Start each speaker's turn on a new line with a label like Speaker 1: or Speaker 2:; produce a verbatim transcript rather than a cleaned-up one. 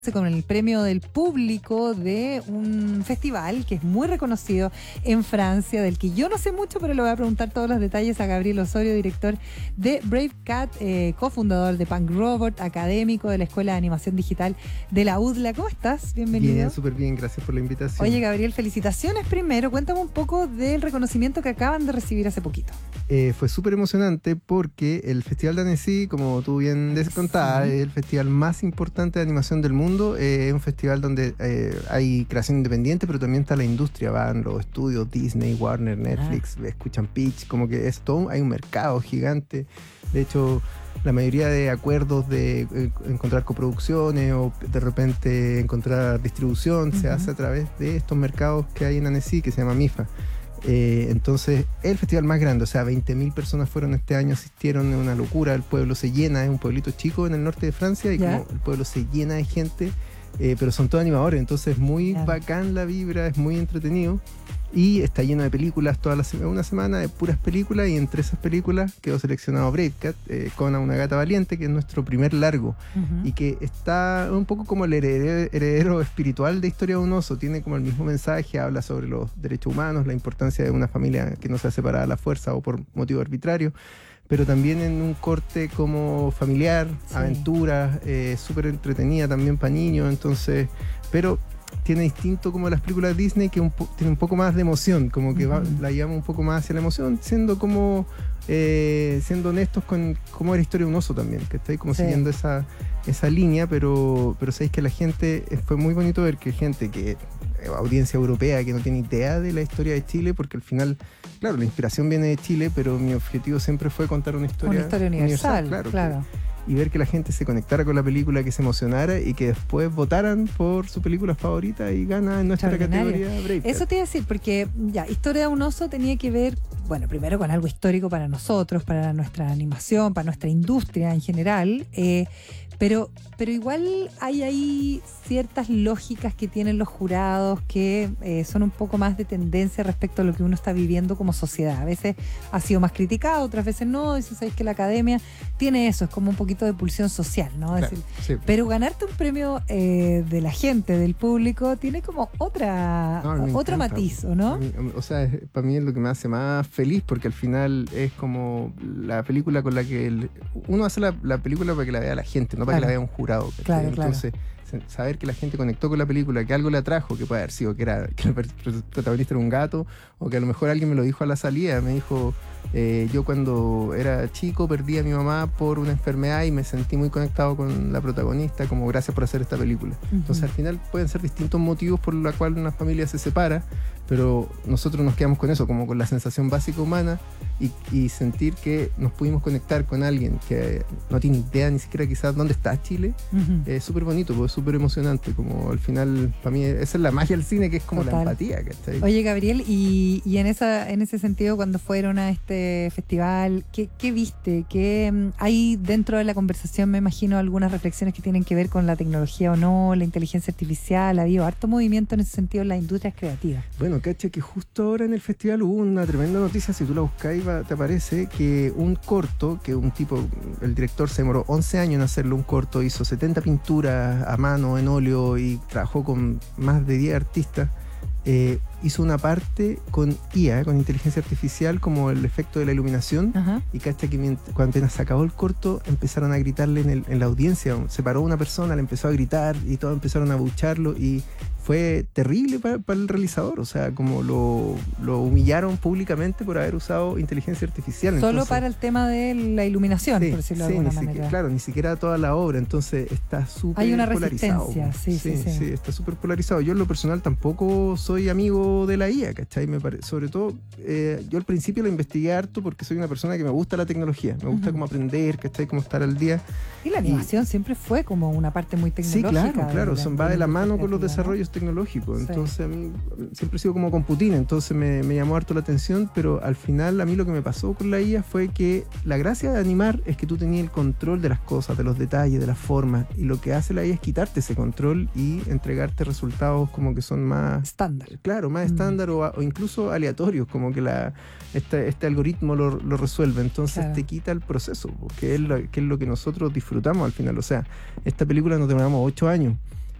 Speaker 1: con el premio del público de un festival que es muy reconocido en Francia, del que yo no sé mucho, pero le voy a preguntar todos los detalles a Gabriel Osorio, director de Brave Cat, eh, cofundador de Punk Robot, académico de la Escuela de Animación Digital de la U D L A. ¿Cómo estás? Bienvenido.
Speaker 2: Bien, súper bien, gracias por la invitación.
Speaker 1: Oye, Gabriel, felicitaciones primero. Cuéntame un poco del reconocimiento que acaban de recibir hace poquito.
Speaker 2: Eh, fue súper emocionante porque el Festival de Annecy, como tú bien contabas, sí. es el festival más importante de animación del mundo. Eh, es un festival donde eh, hay creación independiente, pero también está la industria. Van los estudios Disney, Warner, Netflix, ah. escuchan pitch, como que es todo, hay un mercado gigante. De hecho, la mayoría de acuerdos de eh, encontrar coproducciones o de repente encontrar distribución uh-huh. se hace a través de estos mercados que hay en Annecy, que se llama MIFA. Eh, entonces, es el festival más grande, o sea, veinte mil personas fueron este año, asistieron, es una locura, el pueblo se llena, es un pueblito chico en el norte de Francia y como el pueblo se llena de gente, eh, pero son todos animadores, entonces es muy yeah. bacán la vibra, es muy entretenido y está lleno de películas toda la semana, una semana de puras películas, y entre esas películas quedó seleccionado Brave Cat, eh, con Una gata valiente, que es nuestro primer largo uh-huh. y que está un poco como el heredero, heredero espiritual de Historia de un oso, tiene como el mismo mensaje, habla sobre los derechos humanos, la importancia de una familia que no sea separada a la fuerza o por motivo arbitrario, pero también en un corte como familiar, sí. aventura, eh, súper entretenida también para niños, entonces, pero tiene distinto como las películas de Disney, que un po- tiene un poco más de emoción, como que uh-huh. va, la llevamos un poco más hacia la emoción, siendo como eh, siendo honestos con cómo era Historia de un oso también, que está ahí como sí. siguiendo esa, esa línea, pero, pero sabéis que la gente, fue muy bonito ver que gente que, audiencia europea, que no tiene idea de la historia de Chile, porque al final, claro, la inspiración viene de Chile, pero mi objetivo siempre fue contar una historia,
Speaker 1: una historia universal, universal claro.
Speaker 2: claro. Que, y ver que la gente se conectara con la película, que se emocionara y que después votaran por su película favorita y gana en nuestra categoría Brave Cat.
Speaker 1: Eso te iba a decir, porque ya, Historia de un oso tenía que ver, bueno, primero con algo histórico para nosotros, para nuestra animación, para nuestra industria en general, eh, pero, pero igual hay ahí ciertas lógicas que tienen los jurados que eh, son un poco más de tendencia respecto a lo que uno está viviendo como sociedad. A veces ha sido más criticado, otras veces no, y si sabéis que la academia tiene eso, es como un poquito de pulsión social, ¿no?
Speaker 2: Claro,
Speaker 1: es decir,
Speaker 2: sí.
Speaker 1: Pero ganarte un premio eh, de la gente, del público, tiene como otra
Speaker 2: no,
Speaker 1: otro
Speaker 2: encanta.
Speaker 1: matiz, ¿no?
Speaker 2: Mí, o sea, es, para mí es lo que me hace más feliz, porque al final es como la película con la que el, uno hace la, la película para que la vea la gente, no para claro. que la vea un jurado.
Speaker 1: Claro,
Speaker 2: Entonces, claro. saber que la gente conectó con la película, que algo le atrajo, que puede haber sido que, era, que el protagonista era un gato, o que a lo mejor alguien me lo dijo a la salida, me dijo, eh, yo cuando era chico perdí a mi mamá por una enfermedad y me sentí muy conectado con la protagonista, como gracias por hacer esta película. Uh-huh. Entonces al final pueden ser distintos motivos por los cuales una familia se separa, pero nosotros nos quedamos con eso, como con la sensación básica humana y, y sentir que nos pudimos conectar con alguien que no tiene idea ni siquiera quizás dónde está Chile. Uh-huh. Es súper bonito, pues, es súper emocionante, como al final para mí esa es la magia del cine, que es como Total. La empatía, ¿cachai?
Speaker 1: Oye, Gabriel, y, y en esa en ese sentido, cuando fueron a este festival, ¿qué, qué viste? ¿Qué hay dentro de la conversación? Me imagino algunas reflexiones que tienen que ver con la tecnología o no, la inteligencia artificial. Ha habido harto movimiento en ese sentido en las industrias creativas.
Speaker 2: Bueno, cacha que justo ahora en el festival hubo una tremenda noticia, si tú la buscáis te aparece, que un corto, que un tipo, el director se demoró once años en hacerlo, un corto, hizo setenta pinturas a mano, en óleo, y trabajó con más de diez artistas. Eh, hizo una parte con I A, con inteligencia artificial, como el efecto de la iluminación. Uh-huh. Y cacha que mientras, cuando apenas se acabó el corto, empezaron a gritarle en, el, en la audiencia, se paró una persona, le empezó a gritar y todos empezaron a abucharlo, y fue terrible para, para el realizador, o sea, como lo, lo humillaron públicamente por haber usado inteligencia artificial.
Speaker 1: Solo
Speaker 2: entonces,
Speaker 1: para el tema de la iluminación,
Speaker 2: sí,
Speaker 1: por decirlo
Speaker 2: sí,
Speaker 1: de alguna
Speaker 2: ni
Speaker 1: manera.
Speaker 2: Siquiera, claro, ni siquiera toda la obra, entonces está súper
Speaker 1: Hay una
Speaker 2: polarizado.
Speaker 1: resistencia, sí, sí, sí,
Speaker 2: sí, sí, está súper polarizado. Yo en lo personal tampoco soy amigo de la I A, ¿cachai? Me pare... Sobre todo, eh, yo al principio lo investigué harto porque soy una persona que me gusta la tecnología, me gusta uh-huh. como aprender, ¿cachai? Como estar al día.
Speaker 1: Y la animación y... siempre fue como una parte muy tecnológica.
Speaker 2: Sí, claro, claro, son, va de la mano con los desarrollos tecnológicos. Sí. Entonces a mí siempre he sido como con Putin, entonces me, me llamó harto la atención, pero al final a mí lo que me pasó con la I A fue que la gracia de animar es que tú tenías el control de las cosas, de los detalles, de las formas, y lo que hace la I A es quitarte ese control y entregarte resultados como que son más
Speaker 1: estándar,
Speaker 2: claro, más mm. estándar o, o incluso aleatorios, como que la, este, este algoritmo lo, lo resuelve, entonces claro. te quita el proceso, que es, lo, que es lo que nosotros disfrutamos al final. O sea, esta película nos demoramos ocho años.